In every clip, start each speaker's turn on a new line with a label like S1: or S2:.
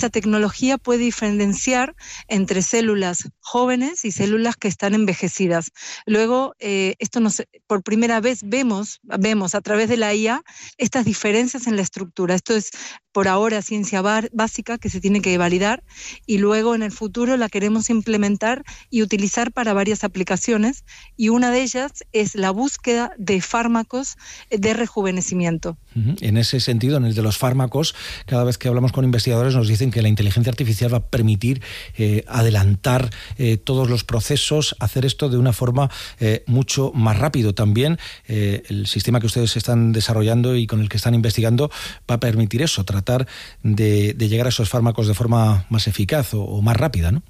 S1: esta tecnología puede diferenciar entre células jóvenes y células que están envejecidas. Luego, por primera vez vemos a través de la IA estas diferencias en la estructura. Esto es por ahora ciencia básica que se tiene que validar, y luego en el futuro la queremos implementar y utilizar para varias aplicaciones, y una de ellas es la búsqueda de fármacos de rejuvenecimiento.
S2: En ese sentido, en el de los fármacos, cada vez que hablamos con investigadores nos dicen que la inteligencia artificial va a permitir adelantar todos los procesos, hacer esto de una forma mucho más rápido. También el sistema que ustedes están desarrollando y con el que están investigando va a permitir eso, tratar de llegar a esos fármacos de forma más eficaz o más rápida, ¿no?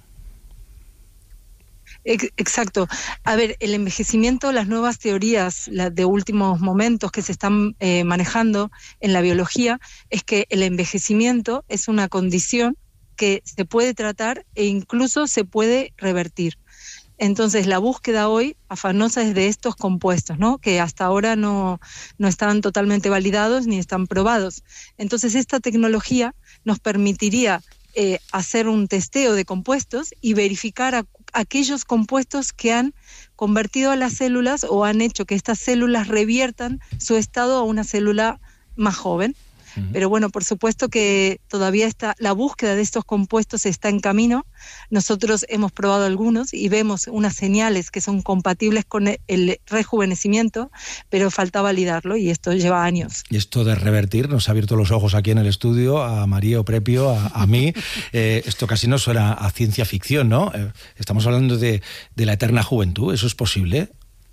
S1: Exacto. A ver, el envejecimiento, las nuevas teorías de últimos momentos que se están manejando en la biología, es que el envejecimiento es una condición que se puede tratar e incluso se puede revertir. Entonces, la búsqueda hoy afanosa es de estos compuestos, ¿no? Que hasta ahora no están totalmente validados ni están probados. Entonces, esta tecnología nos permitiría hacer un testeo de compuestos y verificar aquellos compuestos que han convertido a las células o han hecho que estas células reviertan su estado a una célula más joven. Pero bueno, por supuesto que todavía la búsqueda de estos compuestos está en camino. Nosotros hemos probado algunos y vemos unas señales que son compatibles con el rejuvenecimiento, pero falta validarlo y esto lleva años.
S2: Y esto de revertir nos ha abierto los ojos aquí en el estudio, a María Oprepio, a mí. Esto casi no suena a ciencia ficción, ¿no? Estamos hablando de la eterna juventud. ¿Eso es posible?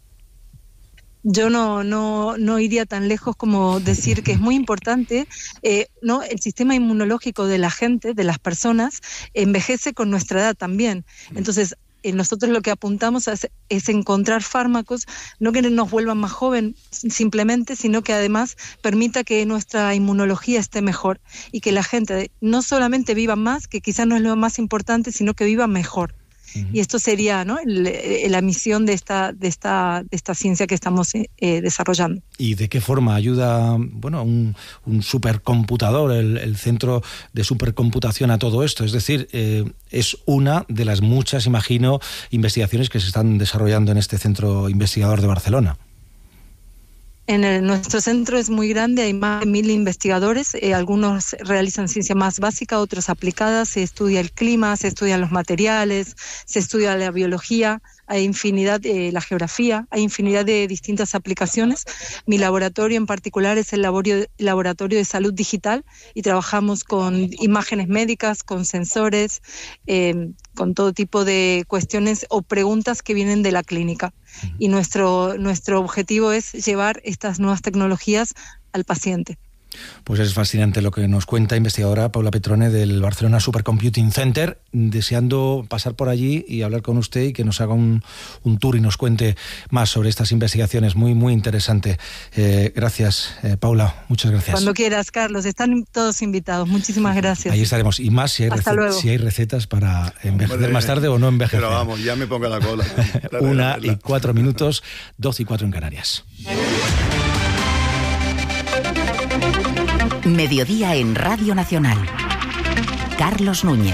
S1: Yo no iría tan lejos como decir que es muy importante, ¿no? El sistema inmunológico de la gente, de las personas, envejece con nuestra edad también. Entonces, nosotros lo que apuntamos es encontrar fármacos, no que nos vuelvan más joven simplemente, sino que además permita que nuestra inmunología esté mejor y que la gente no solamente viva más, que quizás no es lo más importante, sino que viva mejor. Y esto sería, ¿no?, la misión de esta ciencia que estamos desarrollando.
S2: ¿Y de qué forma ayuda, bueno, un supercomputador, el centro de supercomputación a todo esto? Es decir, es una de las muchas, imagino, investigaciones que se están desarrollando en este centro investigador de Barcelona.
S1: Nuestro centro es muy grande, hay más de 1.000 investigadores, algunos realizan ciencia más básica, otros aplicadas, se estudia el clima, se estudian los materiales, se estudia la biología, hay infinidad, la geografía, hay infinidad de distintas aplicaciones. Mi laboratorio en particular es el laboratorio de salud digital y trabajamos con imágenes médicas, con sensores, con todo tipo de cuestiones o preguntas que vienen de la clínica. Y nuestro objetivo es llevar estas nuevas tecnologías al paciente.
S2: Pues es fascinante lo que nos cuenta investigadora Paula Petrone del Barcelona Supercomputing Center, deseando pasar por allí y hablar con usted y que nos haga un tour y nos cuente más sobre estas investigaciones. Muy, muy interesante. Gracias, Paula, muchas gracias.
S1: Cuando quieras, Carlos, están todos invitados. Muchísimas gracias.
S2: Ahí estaremos. Y más si hay recetas para envejecer más tarde o no envejecer.
S3: Pero vamos, ya me pongo la cola.
S2: 1:04, 12:04 en Canarias.
S4: Mediodía en Radio Nacional. Carlos Núñez.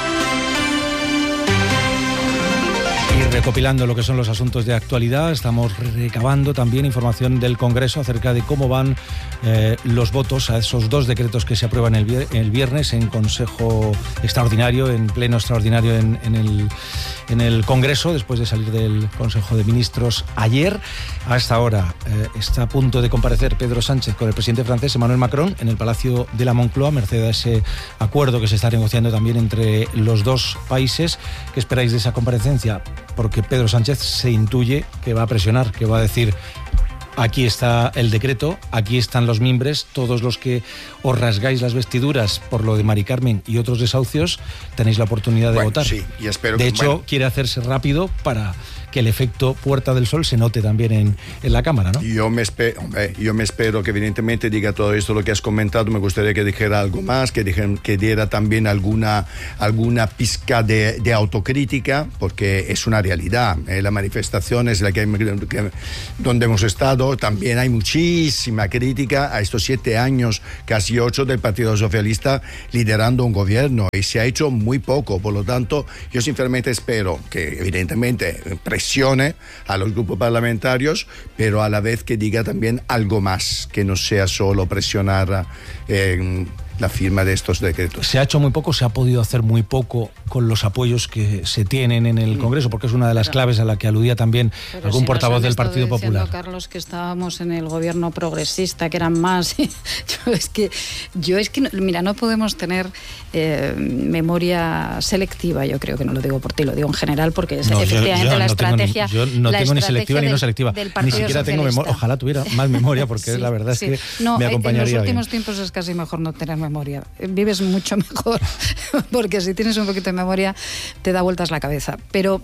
S2: Y recopilando lo que son los asuntos de actualidad, estamos recabando también información del Congreso acerca de cómo van los votos a esos 2 decretos que se aprueban el viernes en Consejo Extraordinario, en Pleno Extraordinario en el Congreso, después de salir del Consejo de Ministros ayer. Hasta ahora está a punto de comparecer Pedro Sánchez con el presidente francés Emmanuel Macron en el Palacio de la Moncloa, merced a ese acuerdo que se está negociando también entre los dos países. ¿Qué esperáis de esa comparecencia? Porque Pedro Sánchez se intuye que va a presionar, que va a decir: aquí está el decreto, aquí están los mimbres, todos los que os rasgáis las vestiduras por lo de Mari Carmen y otros desahucios, tenéis la oportunidad de votar.
S3: Sí, y espero
S2: de hecho, quiere hacerse rápido para que el efecto Puerta del Sol se note también en la Cámara, ¿no?
S3: Yo me espero que evidentemente diga todo esto lo que has comentado. Me gustaría que dijera algo más, que diera también alguna pizca de autocrítica, porque es una realidad. La manifestación es la donde hemos estado. También hay muchísima crítica a estos 7 años, casi 8, del Partido Socialista liderando un gobierno, y se ha hecho muy poco. Por lo tanto, yo sinceramente espero que evidentemente presione a los grupos parlamentarios, pero a la vez que diga también algo más, que no sea solo presionar la firma de estos decretos.
S2: Se ha hecho muy poco, se ha podido hacer muy poco con los apoyos que se tienen en el Congreso, porque es una de las claves a la que aludía también algún portavoz del Partido Popular.
S5: Carlos, que estábamos en el gobierno progresista, que eran más. yo es que mira, no podemos tener memoria selectiva. Yo creo que no lo digo por ti, lo digo en general, porque es efectivamente la estrategia.
S2: Yo no tengo ni selectiva ni no selectiva, ni siquiera tengo memoria. Ojalá tuviera más memoria, porque la verdad es que me acompañaría.
S5: En los últimos tiempos es casi mejor no tener memoria. Vives mucho mejor, porque si tienes un poquito de memoria te da vueltas la cabeza. Pero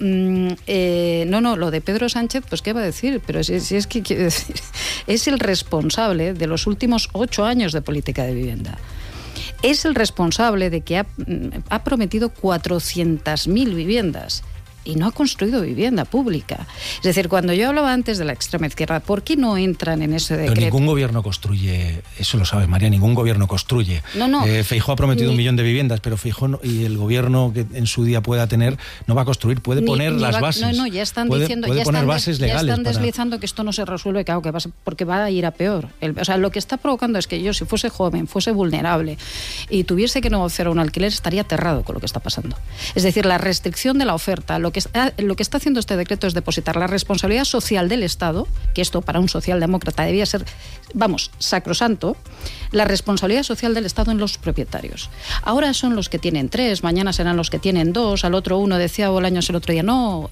S5: lo de Pedro Sánchez, pues qué va a decir, pero si es que quiero decir, es el responsable de los últimos 8 años de política de vivienda. Es el responsable de que ha prometido 400.000 viviendas y no ha construido vivienda pública. Es decir, cuando yo hablaba antes de la extrema izquierda, ¿por qué no entran en ese decreto?
S2: Pero ningún gobierno construye, eso lo sabes, María, ningún gobierno construye. Feijóo ha prometido 1 millón de viviendas, pero Feijóo y el gobierno que en su día pueda tener no va a construir, puede poner las bases.
S5: Ya están diciendo, ya están deslizando que esto no se resuelve, claro, porque va a ir a peor. Lo que está provocando es que yo, si fuese joven, fuese vulnerable y tuviese que negociar un alquiler, estaría aterrado con lo que está pasando. Es decir, la restricción de la oferta, lo que está haciendo este decreto es depositar la responsabilidad social del Estado, que esto para un socialdemócrata debía ser, sacrosanto, la responsabilidad social del Estado en los propietarios. Ahora son los que tienen 3, mañana serán los que tienen 2, al otro 1, decía Bolaños el otro día, no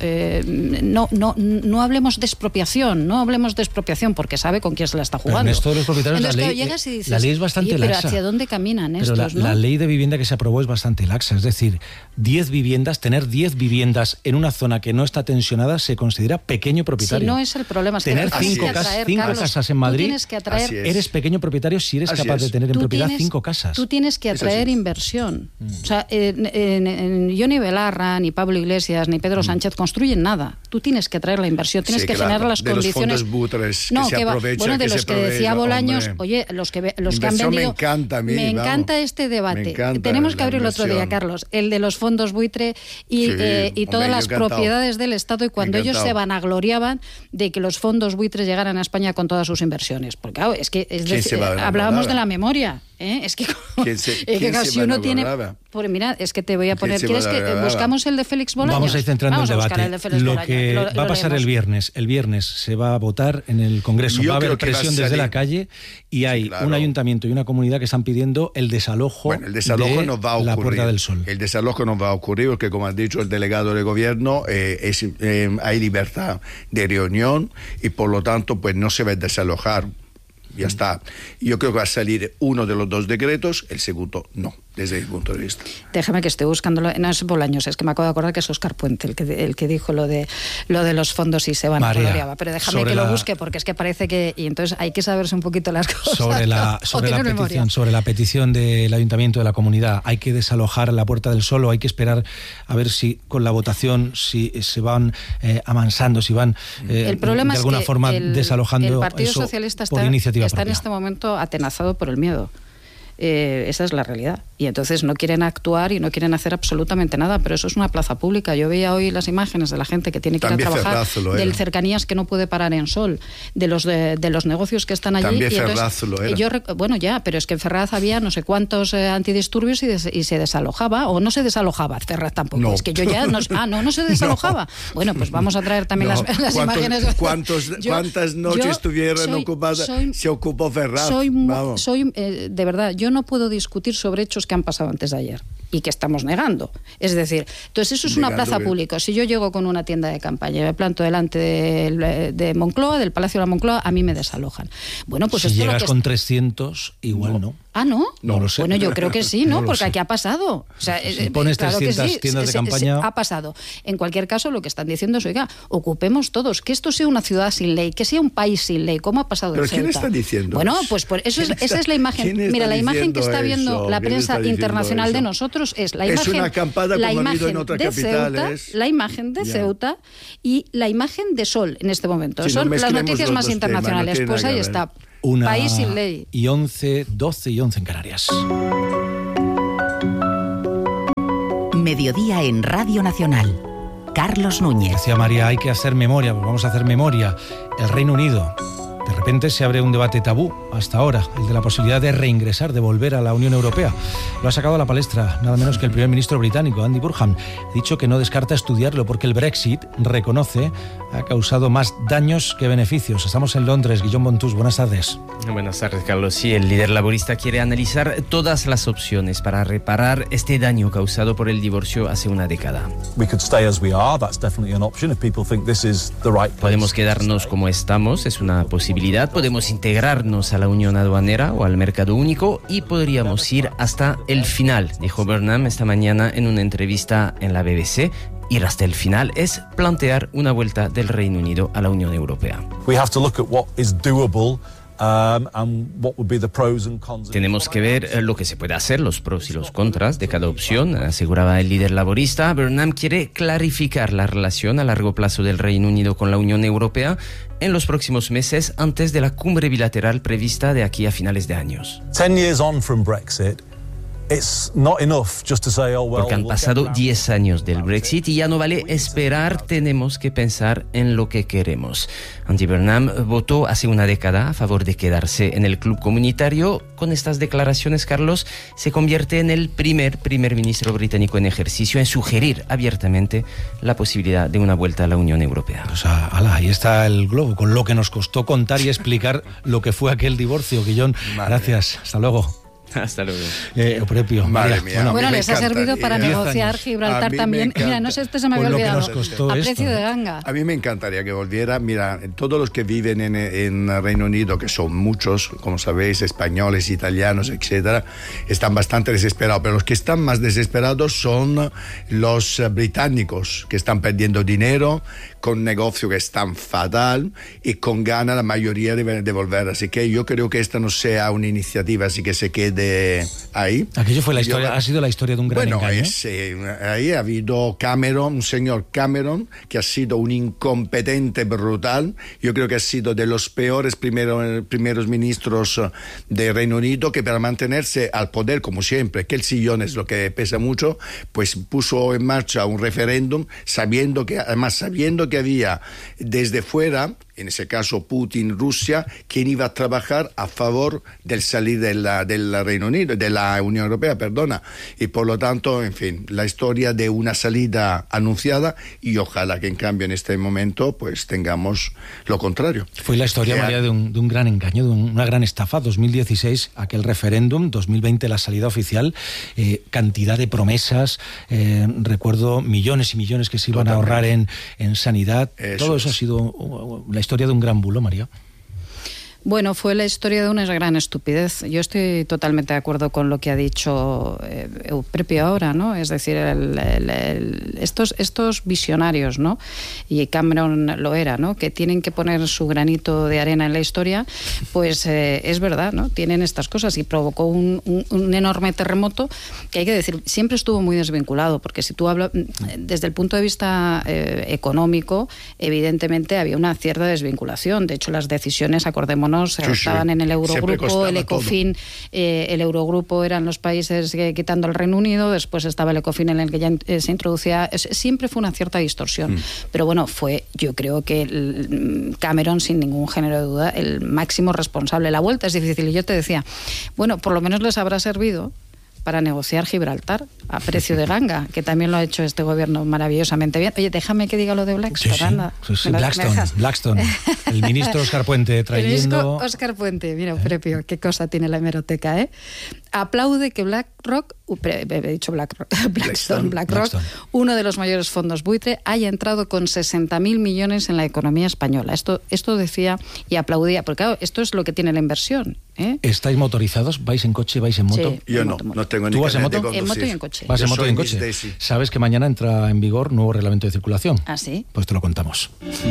S5: hablemos de expropiación, porque sabe con quién se la está jugando.
S2: Pero en esto de los propietarios la ley es bastante laxa.
S5: Pero ¿hacia dónde caminan
S2: pero
S5: estos?
S2: La ley de vivienda que se aprobó es bastante laxa, es decir, tener 10 viviendas en una zona que no está tensionada se considera pequeño propietario.
S5: Si no es el problema, es
S2: tener 5 casas en Madrid, eres pequeño propietario si eres capaz de tener en propiedad 5 casas.
S5: Tú tienes que atraer inversión. O sea, ni Belarra, ni Pablo Iglesias, ni Pedro Sánchez construyen nada. Tú tienes que atraer la inversión, tienes que generar las condiciones.
S3: De los fondos buitres que se aprovechan,
S5: de los que decía Bolaños, oye, los que han vendido.
S3: Me encanta a mí.
S5: Me encanta este debate. Tenemos que abrir el otro día, Carlos, el de los fondos buitre y todas las propiedades del Estado, y cuando ellos se vanagloriaban de que los fondos buitres llegaran a España con todas sus inversiones. Porque claro, es que hablábamos de la memoria. Es que si uno tiene... Pues mira, es que te voy a poner... ¿Quieres que buscamos el de Félix Bolaños?
S2: Vamos a ir centrando el debate. Lo que va a pasar el viernes se va a votar en el Congreso. Va a haber presión desde la calle y hay un ayuntamiento y una comunidad que están pidiendo el desalojo,
S3: no va a ocurrir.
S2: La Puerta del Sol.
S3: El desalojo no va a ocurrir porque, como ha dicho el delegado del gobierno, hay libertad de reunión y por lo tanto pues no se va a desalojar. Ya está. Yo creo que va a salir uno de los 2 decretos, el segundo no, desde mi punto de vista.
S5: Déjame que esté buscándolo. No es Bolaños, es que me acabo de acordar que es Óscar Puente el que dijo lo de los fondos y se van a gloriar. Pero déjame que lo busque, porque es que parece que... Y entonces hay que saberse un poquito las cosas.
S2: Sobre la petición del ayuntamiento de la comunidad, hay que desalojar la Puerta del Sol, o hay que esperar a ver si con la votación si se van amansando, si van
S5: el problema
S2: de alguna forma desalojando
S5: el Partido
S2: eso
S5: Socialista
S2: por iniciativa
S5: está
S2: propia.
S5: En este momento atenazado por el miedo. Esa es la realidad. Y entonces no quieren actuar y no quieren hacer absolutamente nada, pero eso es una plaza pública. Yo veía hoy las imágenes de la gente que tiene que ir a trabajar, del Cercanías que no puede parar en Sol, de los negocios que están allí.
S3: También
S5: y
S3: Ferraz lo era.
S5: Pero es que en Ferraz había no sé cuántos antidisturbios y se desalojaba, o no se desalojaba Ferraz tampoco. No. Es que yo ya no se desalojaba. Bueno, pues vamos a traer también las imágenes.
S3: ¿Cuántas noches estuvieron ocupadas? Se ocupó Ferraz.
S5: De verdad, yo no puedo discutir sobre hechos que han pasado antes de ayer. y que estamos negando. Es decir, entonces eso es una plaza pública. Si yo llego con una tienda de campaña y me planto delante de Moncloa, del Palacio de la Moncloa, a mí me desalojan. Bueno, pues
S2: si
S5: esto
S2: llegas
S5: lo que
S2: con 300, igual no.
S5: ¿Ah, no?
S2: No lo sé.
S5: Bueno, yo creo que sí, ¿no?
S2: No
S5: porque
S2: sé.
S5: aquí ha pasado. O sea,
S2: si pones
S5: claro
S2: 300
S5: sí,
S2: tiendas de campaña...
S5: ha pasado. En cualquier caso, lo que están diciendo es, oiga, ocupemos todos, que esto sea una ciudad sin ley, que sea un país sin ley, como ha pasado en Ceuta.
S3: ¿Pero quién está diciendo
S5: Bueno,
S3: eso?
S5: pues esa es la imagen. Mira, la imagen que está viendo la prensa internacional de nosotros es la imagen,
S3: es una acampada como ha habido en otras capitales.
S5: La imagen de Ceuta y la imagen de Sol en este momento.
S3: Si
S5: Son
S3: no
S5: las noticias más internacionales.
S3: Temas, no
S5: pues ahí está.
S2: Una
S5: país sin ley.
S2: Y 11, 12 y 11 en Canarias.
S4: Mediodía en Radio Nacional. Carlos Núñez.
S2: Decía María, hay que hacer memoria, pues vamos a hacer memoria. El Reino Unido. De repente se abre un debate tabú, hasta ahora, el de la posibilidad de reingresar, de volver a la Unión Europea. Lo ha sacado a la palestra nada menos que el primer ministro británico, Andy Burnham. Ha dicho que no descarta estudiarlo porque el Brexit, reconoce, ha causado más daños que beneficios. Estamos en Londres. Guillaume Bontus, buenas tardes.
S6: Buenas tardes, Carlos. Sí, el líder laborista quiere analizar todas las opciones para reparar este daño causado por el divorcio hace una década. Podemos quedarnos como estamos, es una posibilidad. Podemos integrarnos a la Unión Aduanera o al mercado único y podríamos ir hasta el final, dijo Burnham esta mañana en una entrevista en la BBC. Ir hasta el final es plantear una vuelta del Reino Unido a la Unión Europea. Tenemos que ver lo que se puede hacer, los pros y los contras de cada opción, aseguraba el líder laborista. Burnham quiere clarificar la relación a largo plazo del Reino Unido con la Unión Europea en los próximos meses antes de la cumbre bilateral prevista de aquí a finales de años.
S7: 10 years on from Brexit.
S6: Porque han pasado 10 años del Brexit y ya no vale esperar, tenemos que pensar en lo que queremos. Andy Burnham votó hace una década a favor de quedarse en el club comunitario. Con estas declaraciones, Carlos se convierte en el primer ministro británico en ejercicio en sugerir abiertamente la posibilidad de una vuelta a la Unión Europea.
S2: Pues ahí está el globo, con lo que nos costó contar y explicar lo que fue aquel divorcio. Guillón, gracias. Hasta luego.
S6: Hasta luego.
S2: Prepio,
S3: Madre mía.
S5: Bueno, les ha servido para negociar Gibraltar también. Mira, no sé, esto se me había olvidado. A precio de ganga.
S3: A mí me encantaría que volviera. Mira, todos los que viven en Reino Unido, que son muchos, como sabéis, españoles, italianos, etcétera, están bastante desesperados. Pero los que están más desesperados son los británicos, que están perdiendo dinero, con negocios que están fatal y con ganas la mayoría de volver. Así que yo creo que esta no sea una iniciativa así que se quede ahí.
S2: Aquello fue ha sido la historia de un gran engaño.
S3: Ahí ha habido un señor Cameron, que ha sido un incompetente brutal. Yo creo que ha sido de los peores primeros ministros de Reino Unido, que para mantenerse al poder, como siempre, que el sillón es lo que pesa mucho, pues puso en marcha un referéndum, sabiendo que había desde fuera, en ese caso Putin, Rusia, quien iba a trabajar a favor del salir del Reino Unido, de la Unión Europea, y por lo tanto, en fin, la historia de una salida anunciada, y ojalá que en cambio en este momento pues tengamos lo contrario.
S2: Fue la historia, María, de un gran engaño, de una gran estafa. 2016 aquel referéndum, 2020 la salida oficial, cantidad de promesas, recuerdo millones y millones que se iban a ahorrar en sanidad. Todo eso ha sido la historia de un gran bulo, María.
S5: Bueno, fue la historia de una gran estupidez. Yo estoy totalmente de acuerdo con lo que ha dicho Prepio ahora, ¿no? Es decir, estos visionarios, ¿no? Y Cameron lo era, ¿no? Que tienen que poner su granito de arena en la historia, pues es verdad, ¿no? Tienen estas cosas y provocó un enorme terremoto que hay que decir, siempre estuvo muy desvinculado, porque si tú hablas desde el punto de vista económico, evidentemente había una cierta desvinculación. De hecho, las decisiones, acordémonos, estaban en el Eurogrupo, el Ecofin, el Eurogrupo eran los países quitando al Reino Unido, después estaba el Ecofin en el que ya se introducía, siempre fue una cierta distorsión, pero bueno, yo creo que Cameron, sin ningún género de duda, el máximo responsable. La vuelta es difícil, y yo te decía, bueno, por lo menos les habrá servido para negociar Gibraltar a precio de ganga, que también lo ha hecho este gobierno maravillosamente bien. Oye, déjame que diga lo de Blackstone, anda.
S2: Sí, Blackstone. El ministro Óscar Puente trayendo...
S5: Óscar Puente, mira, Prepio, qué cosa tiene la hemeroteca, ¿eh? Aplaude que BlackRock he dicho BlackRock, uno de los mayores fondos buitre, haya entrado con 60.000 millones en la economía española. Esto decía y aplaudía, porque claro, esto es lo que tiene la inversión.
S2: ¿Estáis motorizados? ¿Vais en coche? ¿Vais en moto?
S5: Sí,
S3: yo no tengo ni
S2: ¿Tú vas en moto?
S5: En moto y en coche.
S2: ¿Vas en moto y en coche? Sabes que mañana entra en vigor nuevo reglamento de circulación.
S5: ¿Ah, sí?
S2: Pues te lo contamos.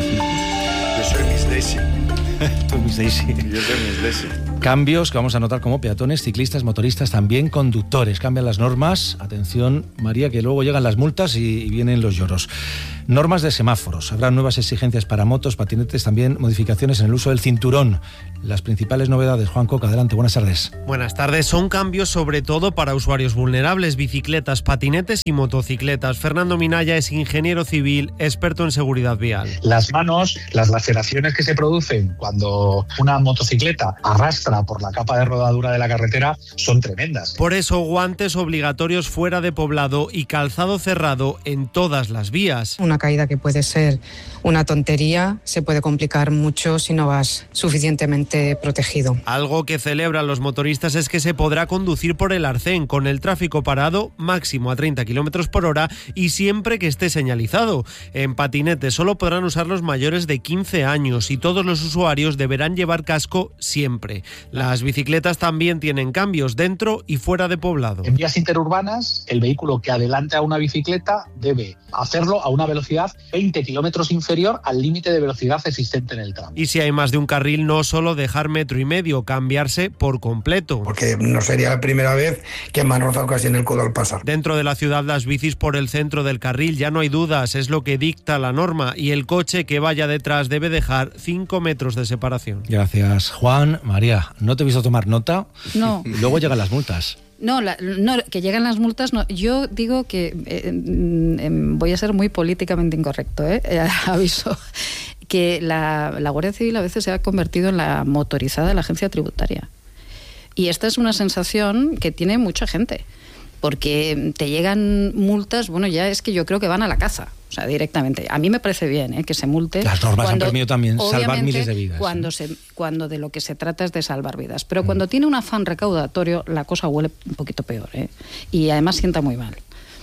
S3: Yo soy Miss Daisy.
S2: Tú, Miss Daisy.
S3: Yo soy Miss Daisy.
S2: Cambios que vamos a notar como peatones, ciclistas, motoristas, también conductores. Cambian las normas. Atención, María, que luego llegan las multas y vienen los lloros. Normas de semáforos. Habrá nuevas exigencias para motos, patinetes, también modificaciones en el uso del cinturón. Las principales novedades. Juan Coca, adelante, buenas tardes.
S8: Buenas tardes. Son cambios sobre todo para usuarios vulnerables, bicicletas, patinetes y motocicletas. Fernando Minaya es ingeniero civil, experto en seguridad vial.
S9: Las manos, las laceraciones que se producen cuando una motocicleta arrastra por la capa de rodadura de la carretera son tremendas.
S8: Por eso, guantes obligatorios fuera de poblado y calzado cerrado en todas las vías.
S10: Una caída que puede ser una tontería se puede complicar mucho si no vas suficientemente protegido.
S8: Algo que celebran los motoristas es que se podrá conducir por el arcén con el tráfico parado máximo a 30 km por hora y siempre que esté señalizado. En patinete solo podrán usar los mayores de 15 años y todos los usuarios deberán llevar casco siempre. Las bicicletas también tienen cambios dentro y fuera de poblado.
S9: En vías interurbanas, el vehículo que adelante a una bicicleta debe hacerlo a una velocidad 20 kilómetros inferior al límite de velocidad existente en el tramo.
S8: Y si hay más de un carril, no solo dejar 1,5 metros, cambiarse por completo.
S11: Porque no sería la primera vez que me han rozado casi en el codo al pasar.
S8: Dentro de la ciudad, las bicis por el centro del carril ya no hay dudas, es lo que dicta la norma, y el coche que vaya detrás debe dejar 5 metros de separación.
S2: Gracias, Juan. María, ¿no te he visto tomar nota?
S5: No.
S2: Luego llegan las multas.
S5: No, que llegan las multas, no. Yo digo que voy a ser muy políticamente incorrecto, aviso, que la Guardia Civil a veces se ha convertido en la motorizada de la agencia tributaria. Y esta es una sensación que tiene mucha gente, porque te llegan multas, bueno, ya es que yo creo que van a la caza. O sea, directamente. A mí me parece bien que se multe.
S2: Las normas han permitido también salvar miles de vidas.
S5: Cuando de lo que se trata es de salvar vidas. Pero cuando tiene un afán recaudatorio, la cosa huele un poquito peor. Y además sienta muy mal.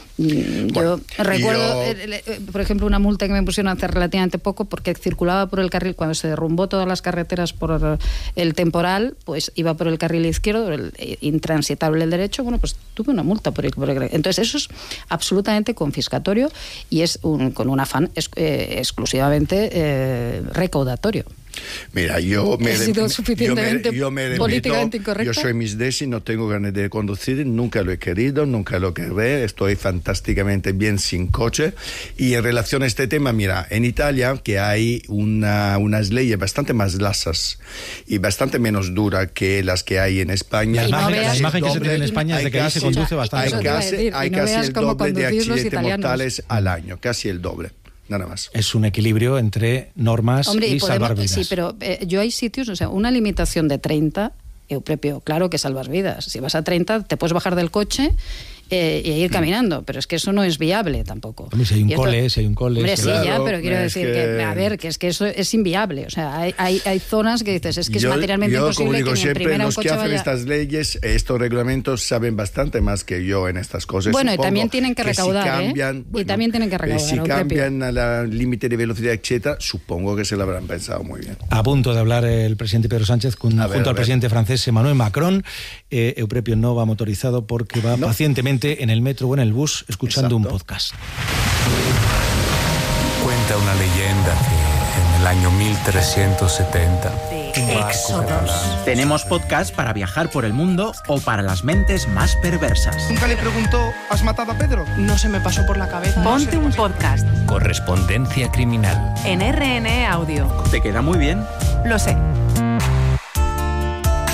S5: Yo recuerdo, por ejemplo, una multa que me pusieron hace relativamente poco porque circulaba por el carril, cuando se derrumbó todas las carreteras por el temporal, pues iba por el carril izquierdo, el intransitable el derecho, bueno, pues tuve una multa por el carril. Entonces eso es absolutamente confiscatorio y es con un afán exclusivamente recaudatorio.
S3: Mira, yo me
S5: políticamente incorrecto.
S3: Yo soy Miss Daisy, no tengo ganas de conducir, nunca lo he querido, nunca lo querré, estoy fantásticamente bien sin coche. Y en relación a este tema, mira, en Italia que hay unas leyes bastante más laxas y bastante menos duras que las que hay en España.
S2: La imagen que se tiene en España es de que ahí se conduce bastante.
S3: Hay casi el doble de accidentes mortales al año, casi el doble. Nada más.
S2: Es un equilibrio entre normas y salvar vidas.
S5: Sí, pero yo hay sitios, o sea, una limitación de 30, Euprepio, claro que salvas vidas. Si vas a 30, te puedes bajar del coche e ir caminando, pero es que eso no es viable tampoco.
S2: Hombre, si hay un cole.
S5: Hombre, sí,
S3: claro,
S5: ya, pero quiero decir que es que eso es inviable. O sea, hay zonas que dices, es que es materialmente imposible.
S3: Yo, como digo
S5: que
S3: siempre, los que hacen estas leyes, estos reglamentos, saben bastante más que yo en estas cosas.
S5: Bueno,
S3: supongo
S5: y también tienen que recaudar,
S3: si cambian,
S5: y también tienen que recaudar.
S3: Si cambian al límite de velocidad, etcétera, supongo que se lo habrán pensado muy bien.
S2: A punto de hablar el presidente Pedro Sánchez junto al presidente francés Emmanuel Macron. Euprepio no va motorizado porque va pacientemente en el metro o en el bus escuchando un podcast.
S12: Cuenta una leyenda que en el año 1370
S13: Éxodos. Tenemos podcast para viajar por el mundo o para las mentes más perversas.
S14: Nunca le preguntó, ¿has matado a Pedro?
S15: No se me pasó por la cabeza.
S16: Ponte un podcast.
S17: Correspondencia criminal.
S16: En RN Audio.
S13: ¿Te queda muy bien?
S16: Lo sé.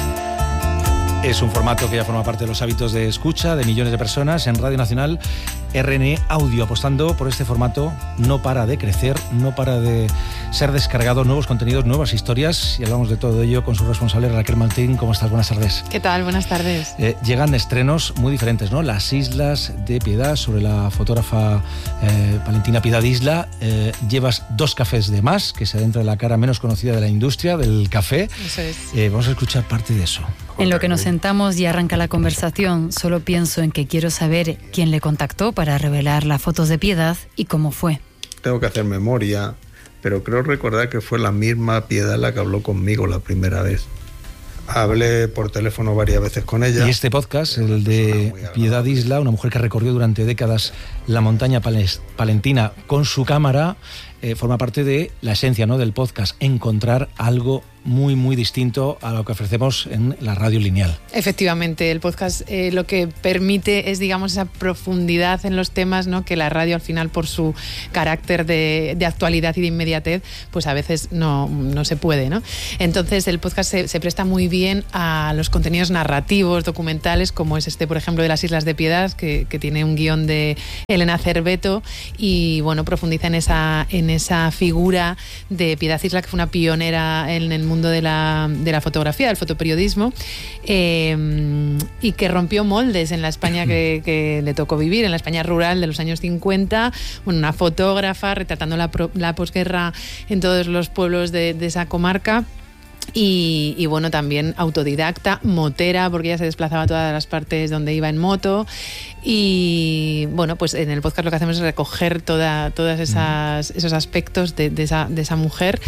S2: Es un formato que ya forma parte de los hábitos de escucha de millones de personas en Radio Nacional. RNE Audio, apostando por este formato. No para de crecer, no para de ser descargado, nuevos contenidos, nuevas historias, y hablamos de todo ello con su responsable Raquel Martín. ¿Cómo estás? Buenas tardes.
S15: ¿Qué tal? Buenas tardes.
S2: Llegan estrenos muy diferentes, ¿no? Las Islas de Piedad, sobre la fotógrafa Valentina Piedad Isla. Llevas 2 cafés de más, que se adentra en la cara menos conocida de la industria del café.
S15: Eso es.
S2: Vamos a escuchar parte de eso.
S5: En lo que nos sentamos y arranca la conversación, solo pienso en que quiero saber quién le contactó para revelar las fotos de Piedad y cómo fue.
S18: Tengo que hacer memoria, pero creo recordar que fue la misma Piedad la que habló conmigo la primera vez. Hablé por teléfono varias veces con ella.
S2: Y este podcast, el de Piedad Isla, una mujer que recorrió durante décadas la montaña palentina con su cámara, forma parte de la esencia, ¿no?, del podcast, encontrar algo muy, muy distinto a lo que ofrecemos en la radio lineal.
S15: Efectivamente, el podcast lo que permite es, digamos, esa profundidad en los temas, ¿no?, que la radio al final, por su carácter de actualidad y de inmediatez, pues a veces no se puede, ¿no? Entonces el podcast se presta muy bien a los contenidos narrativos, documentales, como es este, por ejemplo, de las Islas de Piedad, que tiene un guión de Elena Cerveto, y bueno, profundiza en esa figura de Piedad Isla, que fue una pionera en el mundo de la fotografía, del fotoperiodismo, y que rompió moldes en la España que le tocó vivir, en la España rural de los años 50, bueno, una fotógrafa retratando la posguerra en todos los pueblos de esa comarca. Y bueno, también autodidacta, motera, porque ella se desplazaba a todas las partes donde iba en moto. Y bueno, pues en el podcast lo que hacemos es recoger todos esos aspectos de esa mujer,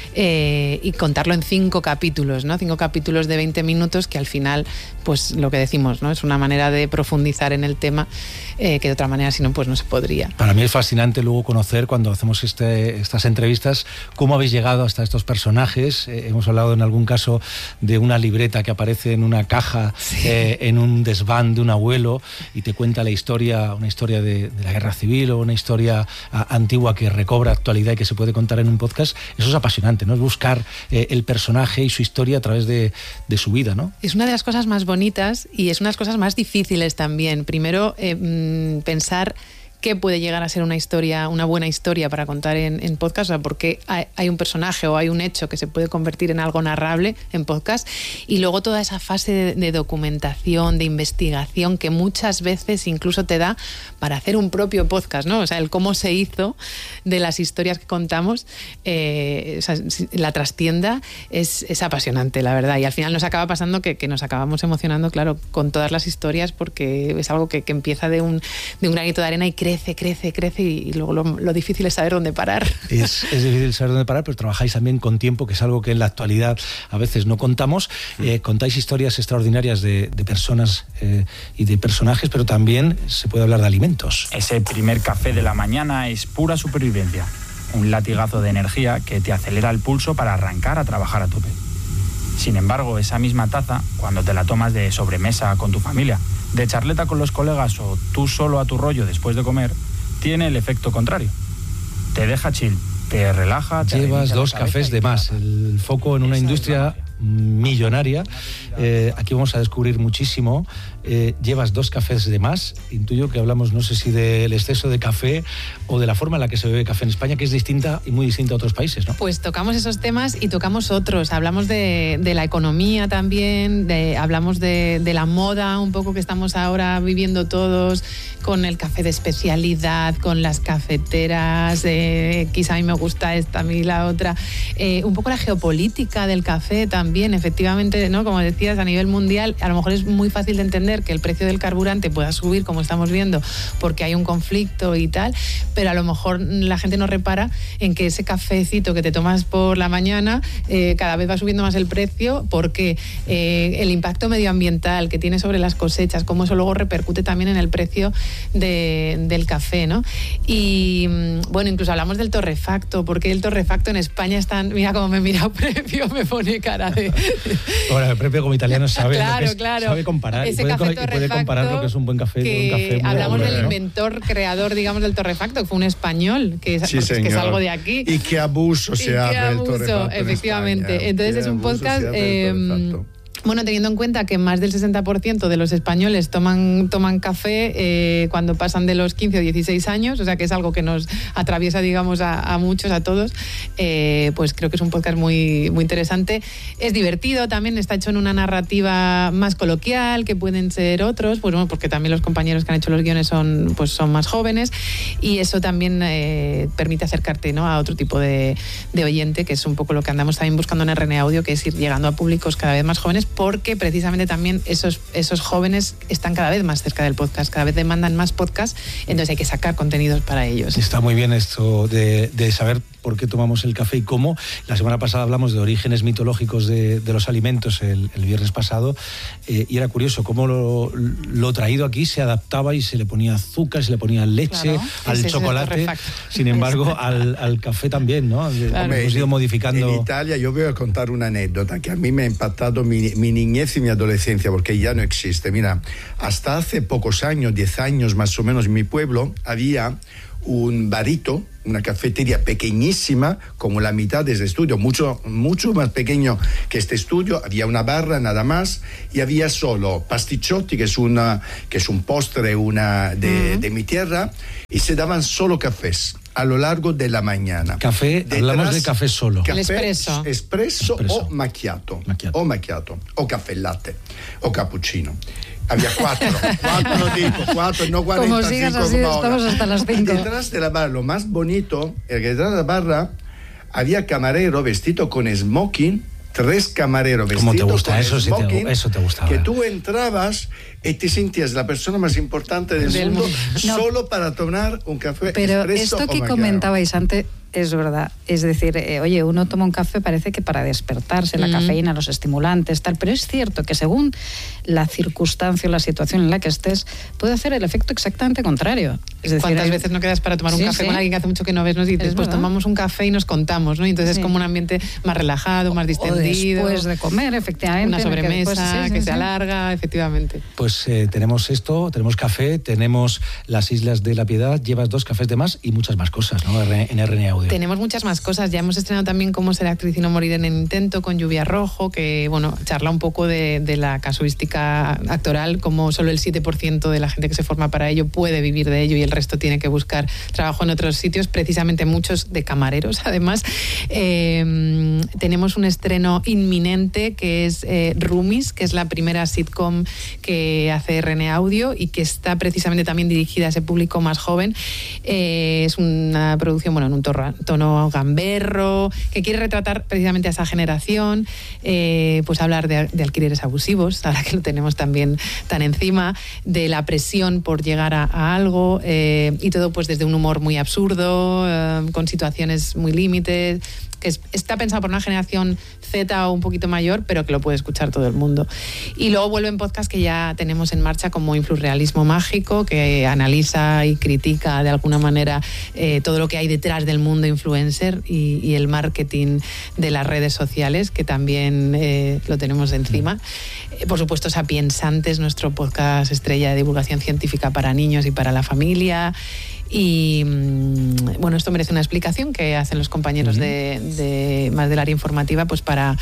S15: y contarlo en 5 capítulos, ¿no? 5 capítulos de 20 minutos, que al final, pues lo que decimos, ¿no?, es una manera de profundizar en el tema, que de otra manera, si no, pues no se podría.
S2: Para mí es fascinante luego conocer, cuando hacemos estas entrevistas, cómo habéis llegado hasta estos personajes. Hemos hablado en algún caso de una libreta que aparece en una caja, sí, en un desván de un abuelo, y te cuenta una historia de la guerra civil, o una historia antigua que recobra actualidad y que se puede contar en un podcast. Eso es apasionante, ¿no? Es buscar el personaje y su historia a través de su vida, ¿no?
S15: Es una de las cosas más bonitas y es una de las cosas más difíciles también. Primero, pensar qué puede llegar a ser una buena historia para contar en podcast, o sea, porque hay un personaje o hay un hecho que se puede convertir en algo narrable en podcast, y luego toda esa fase de documentación, de investigación, que muchas veces incluso te da para hacer un propio podcast, ¿no? O sea, el cómo se hizo de las historias que contamos, o sea, la trastienda es apasionante, la verdad, y al final nos acaba pasando que nos acabamos emocionando, claro, con todas las historias, porque es algo que empieza de un granito de arena y crece, y luego lo difícil es saber dónde parar.
S2: Es difícil saber dónde parar, pero trabajáis también con tiempo, que es algo que en la actualidad a veces no contamos. Contáis historias extraordinarias de personas y de personajes, pero también se puede hablar de alimentos.
S19: Ese primer café de la mañana es pura supervivencia. Un latigazo de energía que te acelera el pulso para arrancar a trabajar a tope. Sin embargo, esa misma taza, cuando te la tomas de sobremesa con tu familia, de charleta con los colegas o tú solo a tu rollo después de comer, tiene el efecto contrario. Te deja chill, te relaja.
S2: Llevas 2 cafés de más. El foco en una industria millonaria. Aquí vamos a descubrir muchísimo. Llevas 2 cafés de más. Intuyo que hablamos, no sé si del exceso de café o de la forma en la que se bebe café en España, que es distinta y muy distinta a otros países, ¿no?
S15: Pues tocamos esos temas y tocamos otros. Hablamos de la economía también, hablamos de la moda un poco que estamos ahora viviendo todos, con el café de especialidad, con las cafeteras, quizá a mí me gusta esta, a mí la otra. Un poco la geopolítica del café también, efectivamente, ¿no? Como decías, a nivel mundial, a lo mejor es muy fácil de entender que el precio del carburante pueda subir, como estamos viendo, porque hay un conflicto y tal, pero a lo mejor la gente no repara en que ese cafecito que te tomas por la mañana cada vez va subiendo más el precio, porque el impacto medioambiental que tiene sobre las cosechas, cómo eso luego repercute también en el precio del café, ¿no? Y bueno, incluso hablamos del torrefacto, porque el torrefacto en España está, mira cómo me mira Prepio, me pone cara de...
S2: Ahora, el Prepio como italiano sabe,
S15: claro,
S2: sabe comparar,
S15: ese
S2: puede comparar lo que es un buen café con un café muy
S15: hablamos
S2: bueno,
S15: del
S2: ¿no?
S15: inventor, creador, digamos, del torrefacto, que fue un español, que es,
S3: sí,
S15: que es algo de aquí.
S3: Y qué abuso se hace del torrefacto.
S15: Efectivamente.
S3: En España.
S15: Entonces
S3: Qué
S15: es un podcast Bueno, teniendo en cuenta que más del 60% de los españoles toman café cuando pasan de los 15 o 16 años, o sea que es algo que nos atraviesa, digamos, a muchos, a todos, pues creo que es un podcast muy, muy interesante. Es divertido también, está hecho en una narrativa más coloquial, que pueden ser otros, pues bueno, porque también los compañeros que han hecho los guiones son más jóvenes, y eso también permite acercarte, ¿no?, a otro tipo de oyente, que es un poco lo que andamos también buscando en RN Audio, que es ir llegando a públicos cada vez más jóvenes, porque precisamente también esos jóvenes están cada vez más cerca del podcast, cada vez demandan más podcast, entonces hay que sacar contenidos para ellos.
S2: Está muy bien esto de saber por qué tomamos el café y cómo. La semana pasada hablamos de orígenes mitológicos de los alimentos el viernes pasado, y era curioso cómo lo traído aquí se adaptaba y se le ponía azúcar, se le ponía leche, claro, al chocolate, sin embargo al café también, ¿no? Claro. Hemos ido modificando.
S3: En Italia yo voy a contar una anécdota que a mí me ha impactado mi niñez y mi adolescencia, porque ya no existe. Mira, hasta hace pocos años, 10 años más o menos, en mi pueblo había un barito, una cafetería pequeñísima, como la mitad de este estudio, mucho más pequeño que este estudio. Había una barra nada más y había solo pasticcioti, que es un postre de mi tierra, y se daban solo cafés a lo largo de la mañana.
S2: Café, hablamos de café solo.
S3: Café,
S15: el
S3: espresso o macchiato, o café latte, o cappuccino. Había cuatro tipos, no 45
S5: como sigas así,
S3: como
S5: estamos
S3: ahora.
S5: hasta las 5.
S3: Detrás de la barra, lo más bonito, detrás de la barra había camarero vestido con smoking, 3 camareros vestidos con smoking.
S2: Eso te gustaba.
S3: Que tú entrabas y te sentías la persona más importante del mundo solo para tomar un café.
S5: Pero
S3: espresso
S5: esto que
S3: o
S5: comentabais antes es verdad. Es decir, oye, uno toma un café, parece que para despertarse, la cafeína, los estimulantes, tal, pero es cierto que según la circunstancia o la situación en la que estés, puede hacer el efecto exactamente contrario. Es decir,
S15: ¿cuántas veces no quedas para tomar un café con alguien que hace mucho que no ves? Nos dices, pues tomamos un café y nos contamos, ¿no? Y entonces es como un ambiente más relajado, más distendido.
S5: O después de comer, efectivamente.
S15: Una sobremesa que se alarga, efectivamente.
S2: Pues tenemos esto, tenemos café, tenemos las Islas de la Piedad, llevas 2 cafés de más y muchas más cosas, ¿no? En RN Audio.
S15: Tenemos muchas más cosas. Ya hemos estrenado también Cómo ser actriz y no morir en el intento con Lluvia Rojo, que bueno, charla un poco de la casuística actoral, como solo el 7% de la gente que se forma para ello puede vivir de ello y el resto tiene que buscar trabajo en otros sitios, precisamente muchos de camareros. Además, tenemos un estreno inminente que es Roomies, que es la primera sitcom que hace RN Audio y que está precisamente también dirigida a ese público más joven. Es una producción, bueno, en un tono gamberro, que quiere retratar precisamente a esa generación, pues hablar de alquileres abusivos, ahora que lo tenemos también tan encima, de la presión por llegar a algo, y todo pues desde un humor muy absurdo, con situaciones muy límites, que está pensado por una generación Z o un poquito mayor, pero que lo puede escuchar todo el mundo. Y luego vuelven podcasts que ya tenemos en marcha, como Influrrealismo Mágico, que analiza y critica de alguna manera todo lo que hay detrás del mundo influencer y el marketing de las redes sociales, que también lo tenemos encima. Por supuesto, Sapiensantes, nuestro podcast estrella de divulgación científica para niños y para la familia. Y bueno, esto merece una explicación que hacen los compañeros de más del área informativa, pues para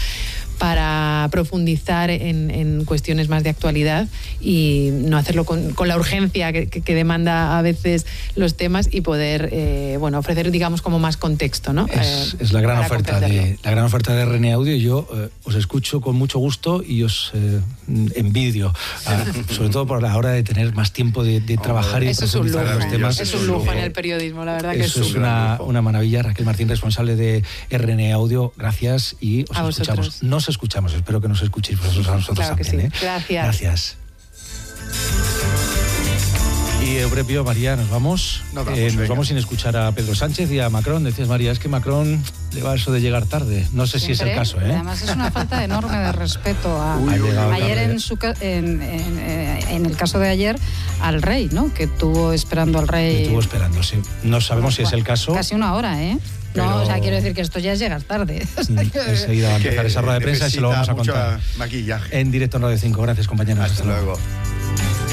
S15: profundizar en cuestiones más de actualidad y no hacerlo con la urgencia que demanda a veces los temas, y poder ofrecer, digamos, como más contexto, ¿no?
S2: Es la gran oferta de RN Audio. Yo os escucho con mucho gusto y os envidio, sobre todo por la hora de tener más tiempo de trabajar y de profundizar en los temas.
S15: Es un lujo en el periodismo, la verdad que
S2: eso es una maravilla. Raquel Martín, responsable de RN Audio, gracias, y os escuchamos. Nos escuchamos, espero que nos escuchéis vosotros a nosotros
S15: claro
S2: también.
S15: Sí. Gracias.
S2: Y Eurepio, María, nos vamos sin escuchar a Pedro Sánchez y a Macron. Decías, María, es que Macron le va eso de llegar tarde. No sé si es el caso, ¿eh?
S5: Además es una falta enorme de respeto ayer en el caso de ayer al rey, ¿no? Que estuvo esperando al rey.
S2: Estuvo esperando, sí. No sabemos si es el caso.
S5: Casi una hora, ¿eh? Pero... No, o sea, quiero decir que esto ya es llegar tarde.
S2: Enseguida va a empezar esa rueda de prensa y se lo vamos a contar.
S3: Maquillaje.
S2: En directo en Radio 5. Gracias, compañeros.
S3: Hasta luego.